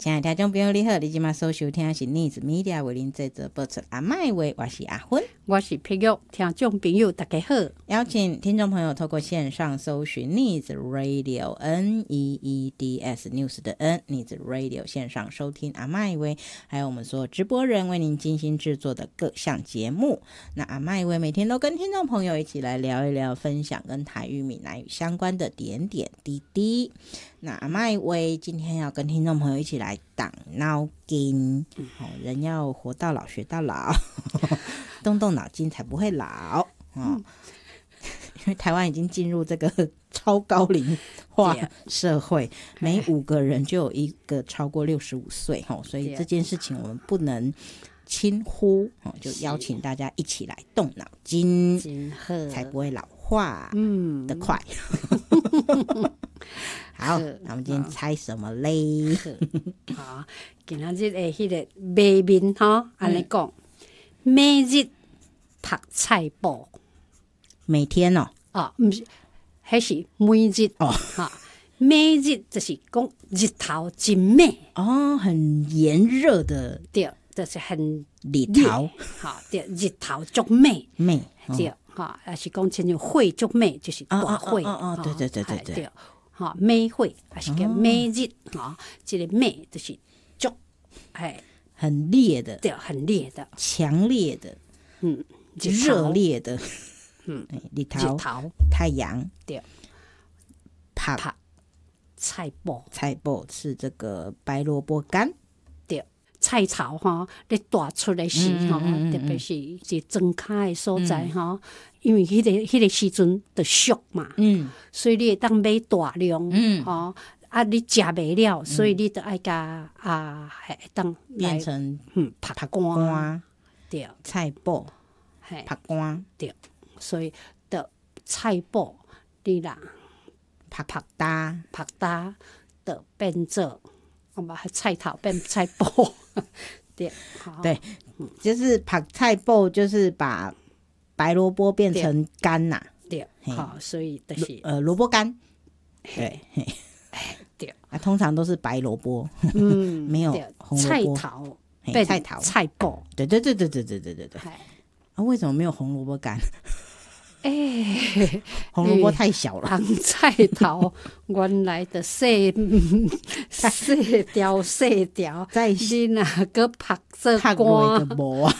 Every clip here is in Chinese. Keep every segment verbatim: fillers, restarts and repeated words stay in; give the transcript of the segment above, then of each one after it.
亲爱的听众朋友你好，你现在所收听的是 News Media 为您制作播出阿麦话，我是阿芬， 我是佩玉，听众朋友大家好。 邀请听众朋友透过线上搜寻 News Radio N E E D S News 的 N News Radio 线上收听阿麦话，还有我们所有直播人为您精心制作的各项节目。那阿麦话每天都跟听众朋友一起来聊一聊，分享跟台语闽南语相关的点点滴滴。那阿麦威今天要跟听众朋友一起来挡脑筋、哦、人要活到老学到老动动脑筋才不会老、哦、因为台湾已经进入这个超高龄化社会，每五个人就有一个超过六十五岁、哦、所以这件事情我们不能轻忽、哦、就邀请大家一起来动脑筋，才不会老化的快、嗯好，那我们今天猜什么嘞？ 好，今仔日的迄个卖面吼，安尼讲，每日读菜谱， 每天哦， 哦，毋是，迄是每日哦，哈，每日就是讲日头真美哦，很炎热的， 对，就是很日头， 哈，对，日头足美美， 对，哈，也是讲亲像火足美，就是大火， 哦哦，对对对对对。 哈，美会还是叫美日哈，这个美就是足，哎， 很烈的， 对，很烈的， 强烈的， 嗯， 热烈的， 嗯， 日头，太阳， 对， 拍拍菜脯， 菜脯是这个白萝卜干， 对，菜草哈，你大出来时哈，特别是是庄卡的所在哈。因为迄、那个迄、那个时阵就俗嘛，嗯，所以你会当买大量，嗯，吼、啊，你食袂了，所以你就爱甲啊，会当变成嗯拍干，对， 菜脯，拍干， 对，所以的菜脯你啦， 拍拍搭拍搭的变做，我把菜头变菜脯，对， 对，就是拍菜脯，就是把白萝卜变成干呐、啊， 对，好，所以就是呃萝卜干，对， 对， 啊，通常都是白萝卜，嗯，没有红萝卜， 菜头变菜头菜脯， 对对对对对对对对对，啊，为什么没有红萝卜干？哎、欸，红萝卜太小了。 红菜头原来的细细条细条， 在你哪个拍做干的无啊？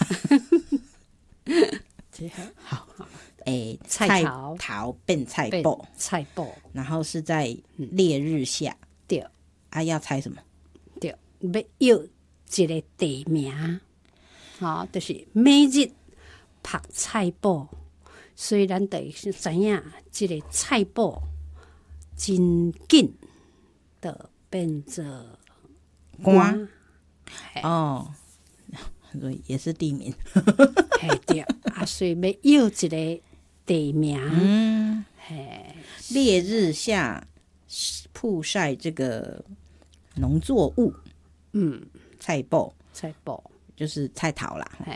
好，诶、欸， 菜头头变菜脯， 菜脯， 然后是在烈日下， 对， 啊，要猜什么？ 对，要要一个地名，好，就是每日拍菜脯，所以咱得知影，这个菜脯真紧的变做干哦。所以也是地名， 嘿对啊，所以要要一个地名，嗯， 嘿，烈日下曝晒这个农作物，嗯，菜脯， 菜脯就是菜头啦，